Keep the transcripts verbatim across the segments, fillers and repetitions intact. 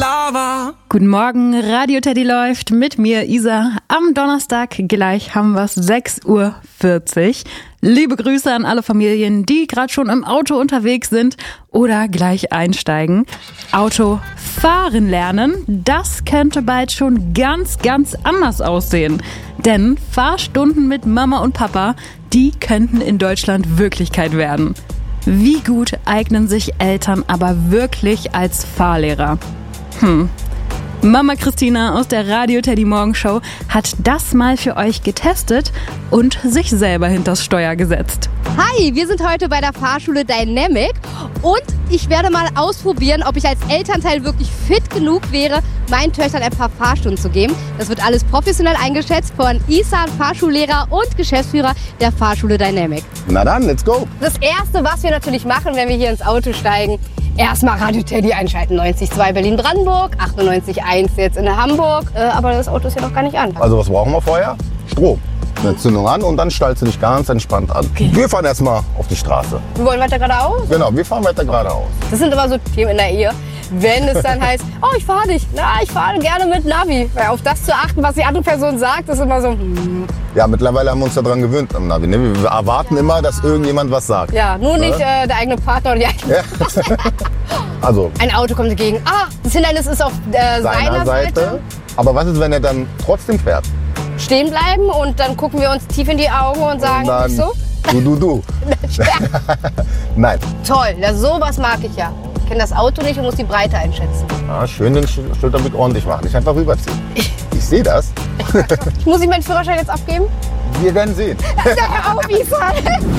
klar war. Guten Morgen, Radio Teddy läuft mit mir, Isa. Am Donnerstag gleich haben wir es sechs Uhr vierzig. Liebe Grüße an alle Familien, die gerade schon im Auto unterwegs sind oder gleich einsteigen. Auto fahren lernen, das könnte bald schon ganz, ganz anders aussehen. Denn Fahrstunden mit Mama und Papa, die könnten in Deutschland Wirklichkeit werden. Wie gut eignen sich Eltern aber wirklich als Fahrlehrer? Hm. Mama Christina aus der Radio Teddy Morgenshow hat das mal für euch getestet und sich selber hinters Steuer gesetzt. Hi, wir sind heute bei der Fahrschule Dynamic und ich werde mal ausprobieren, ob ich als Elternteil wirklich fit genug wäre, meinen Töchtern ein paar Fahrstunden zu geben. Das wird alles professionell eingeschätzt von Isan, Fahrschullehrer und Geschäftsführer der Fahrschule Dynamic. Na dann, let's go! Das Erste, was wir natürlich machen, wenn wir hier ins Auto steigen, erstmal Radio Teddy einschalten. neunzig Komma zwei Berlin-Brandenburg, achtundneunzig Komma eins jetzt in Hamburg. Äh, aber das Auto ist ja noch gar nicht an. Also was brauchen wir vorher? Strom. Eine Zündung an und dann stellst du dich ganz entspannt an. Okay. Wir fahren erstmal auf die Straße. Wir wollen weiter geradeaus? Genau, wir fahren weiter geradeaus. Das sind immer so Themen in der Ehe. Wenn es dann heißt, oh, ich fahre nicht. Na, ich fahre gerne mit Navi. Weil auf das zu achten, was die andere Person sagt, ist immer so, hm. Ja, mittlerweile haben wir uns daran gewöhnt am Navi. Ne? Wir erwarten ja. immer, dass irgendjemand was sagt. Ja, nur nicht äh, der eigene Partner oder die eigene ja. Also. Ein Auto kommt entgegen. Ah, das Hindernis ist auf äh, seiner, seiner Seite. Seite. Aber was ist, wenn er dann trotzdem fährt? Stehen bleiben und dann gucken wir uns tief in die Augen und sagen, und nicht so? Du, du, du. Nein. Toll, ja, sowas mag ich ja. Ich kenne das Auto nicht und muss die Breite einschätzen. Ja, schön den Schulterblick ordentlich machen, nicht einfach rüberziehen. Ich sehe das. Muss ich meinen Führerschein jetzt abgeben? Wir werden sehen. Hör auf, Isa.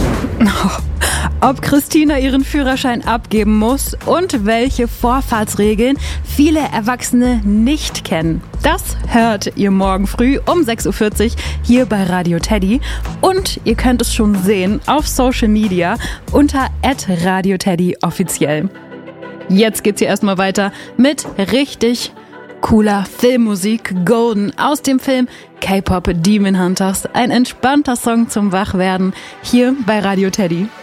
Ob Christina ihren Führerschein abgeben muss und welche Vorfahrtsregeln viele Erwachsene nicht kennen. Das hört ihr morgen früh um sechs Uhr vierzig hier bei Radio Teddy. Und ihr könnt es schon sehen auf Social Media unter at Radio Teddy offiziell. Jetzt geht's hier erstmal weiter mit richtig cooler Filmmusik. Golden aus dem Film K-Pop Demon Hunters. Ein entspannter Song zum Wachwerden hier bei Radio Teddy.